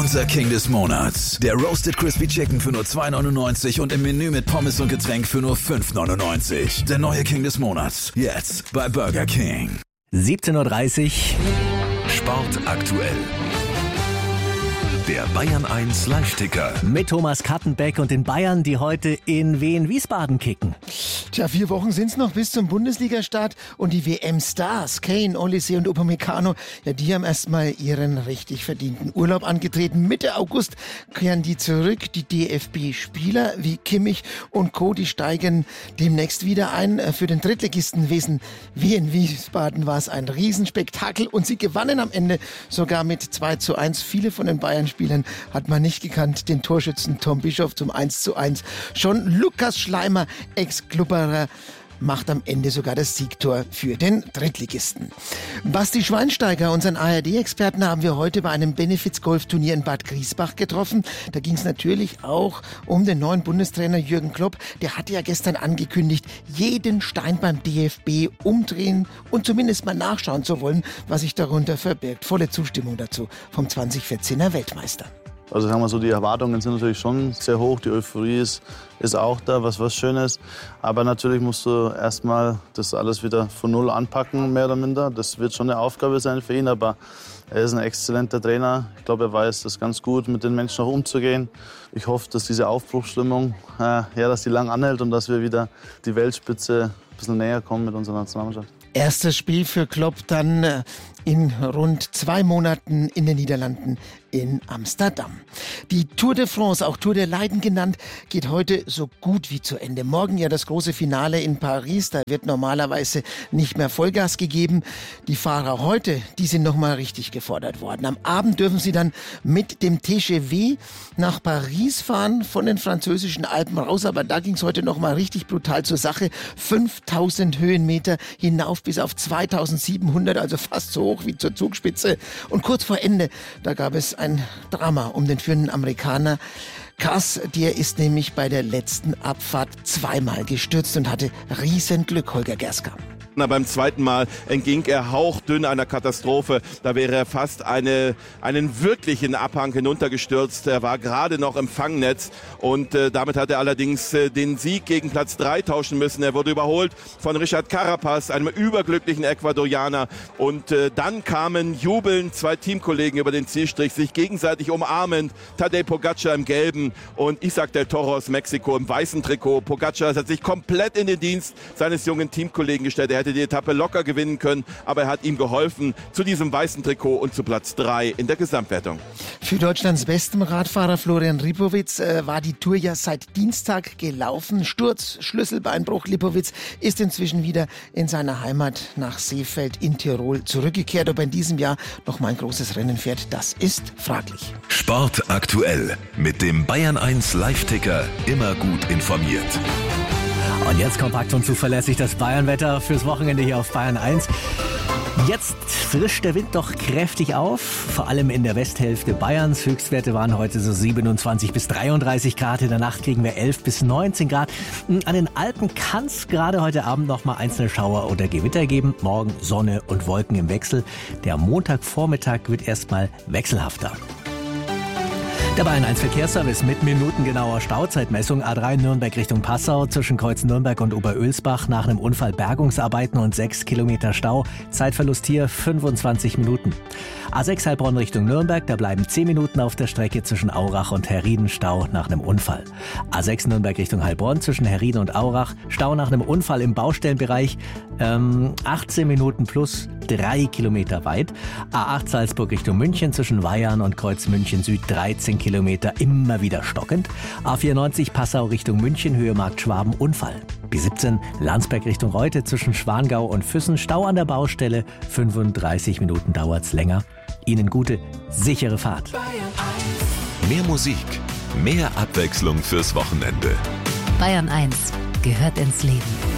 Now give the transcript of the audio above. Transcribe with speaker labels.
Speaker 1: Unser King des Monats. Der Roasted Crispy Chicken für nur 2,99 und im Menü mit Pommes und Getränk für nur 5,99. Der neue King des Monats. Jetzt bei Burger King.
Speaker 2: 17:30 Uhr.
Speaker 3: Sport aktuell. Der Bayern 1 Live-Ticker.
Speaker 2: Mit Thomas Kattenbeck und den Bayern, die heute in Wien-Wiesbaden kicken.
Speaker 4: Tja, 4 Wochen sind's noch bis zum Bundesliga-Start und die WM-Stars, Kane, Olise und Upamecano, ja, die haben erstmal ihren richtig verdienten Urlaub angetreten. Mitte August kehren die zurück. Die DFB-Spieler wie Kimmich und Co., die steigen demnächst wieder ein. Für den Drittligisten Wien-Wiesbaden war es ein Riesenspektakel und sie gewannen am Ende sogar mit 2:1. Viele von den Bayern-Spielern hat man nicht gekannt. Den Torschützen Tom Bischoff zum 1:1. Schon Lukas Schleimer, Ex-Klubberer, macht am Ende sogar das Siegtor für den Drittligisten. Basti Schweinsteiger, unseren ARD-Experten, haben wir heute bei einem Benefiz-Golf-Turnier in Bad Griesbach getroffen. Da ging es natürlich auch um den neuen Bundestrainer Jürgen Klopp. Der hatte ja gestern angekündigt, jeden Stein beim DFB umdrehen und zumindest mal nachschauen zu wollen, was sich darunter verbirgt. Volle Zustimmung dazu vom 2014er Weltmeister.
Speaker 5: Also sagen wir so, die Erwartungen sind natürlich schon sehr hoch, die Euphorie ist auch da, was Schönes. Aber natürlich musst du erstmal das alles wieder von Null anpacken, mehr oder minder. Das wird schon eine Aufgabe sein für ihn, aber er ist ein exzellenter Trainer. Ich glaube, er weiß das ganz gut, mit den Menschen auch umzugehen. Ich hoffe, dass diese Aufbruchsstimmung, dass die lang anhält und dass wir wieder die Weltspitze ein bisschen näher kommen mit unserer Nationalmannschaft.
Speaker 4: Erstes Spiel für Klopp dann in rund 2 Monaten in den Niederlanden in Amsterdam. Die Tour de France, auch Tour der Leiden genannt, geht heute so gut wie zu Ende. Morgen ja das große Finale in Paris. Da wird normalerweise nicht mehr Vollgas gegeben. Die Fahrer heute, die sind noch mal richtig gefordert worden. Am Abend dürfen sie dann mit dem TGV nach Paris fahren, von den französischen Alpen raus. Aber da ging es heute noch mal richtig brutal zur Sache. 5000 Höhenmeter hinauf bis auf 2700, also fast so hoch wie zur Zugspitze. Und kurz vor Ende, da gab es ein Drama um den führenden Amerikaner. Cass, der ist nämlich bei der letzten Abfahrt zweimal gestürzt und hatte Riesenglück, Holger Gerska.
Speaker 6: Beim zweiten Mal entging er hauchdünn einer Katastrophe. Da wäre er fast einen wirklichen Abhang hinuntergestürzt. Er war gerade noch im Fangnetz und damit hat er allerdings den Sieg gegen Platz 3 tauschen müssen. Er wurde überholt von Richard Carapaz, einem überglücklichen Ecuadorianer. Und dann kamen jubelnd 2 Teamkollegen über den Zielstrich, sich gegenseitig umarmend. Tadej Pogačar im gelben und Isaac del Toro aus Mexiko im weißen Trikot. Pogačar hat sich komplett in den Dienst seines jungen Teamkollegen gestellt. Er hätte die Etappe locker gewinnen können, aber er hat ihm geholfen zu diesem weißen Trikot und zu Platz 3 in der Gesamtwertung.
Speaker 4: Für Deutschlands besten Radfahrer Florian Lipowitz war die Tour ja seit Dienstag gelaufen. Sturz, Schlüsselbeinbruch. Lipowitz ist inzwischen wieder in seiner Heimat nach Seefeld in Tirol zurückgekehrt. Ob er in diesem Jahr noch mal ein großes Rennen fährt, das ist fraglich.
Speaker 3: Sport aktuell mit dem Bayern 1 Live-Ticker. Immer gut informiert.
Speaker 2: Und jetzt kompakt und zuverlässig das Bayern-Wetter fürs Wochenende hier auf Bayern 1. Jetzt frischt der Wind doch kräftig auf, vor allem in der Westhälfte Bayerns. Höchstwerte waren heute so 27 bis 33 Grad. In der Nacht kriegen wir 11 bis 19 Grad. An den Alpen kann es gerade heute Abend noch mal einzelne Schauer oder Gewitter geben. Morgen Sonne und Wolken im Wechsel. Der Montagvormittag wird erstmal wechselhafter. Der Bayern 1 Verkehrsservice mit minutengenauer Stauzeitmessung. A3 Nürnberg Richtung Passau zwischen Kreuz Nürnberg und Oberölsbach nach einem Unfall Bergungsarbeiten und 6 Kilometer Stau. Zeitverlust hier 25 Minuten. A6 Heilbronn Richtung Nürnberg, da bleiben 10 Minuten auf der Strecke zwischen Aurach und Herrieden Stau nach einem Unfall. A6 Nürnberg Richtung Heilbronn zwischen Herrieden und Aurach, Stau nach einem Unfall im Baustellenbereich, 18 Minuten plus 3 Kilometer weit. A8 Salzburg Richtung München zwischen Weyarn und Kreuz München Süd 13 Kilometer, immer wieder stockend. A94 Passau Richtung München, Höhe Markt Schwaben, Unfall. B17 Landsberg Richtung Reute zwischen Schwangau und Füssen, Stau an der Baustelle, 35 Minuten dauert's länger. Ihnen gute, sichere Fahrt.
Speaker 3: Mehr Musik, mehr Abwechslung fürs Wochenende.
Speaker 7: Bayern 1 gehört ins Leben.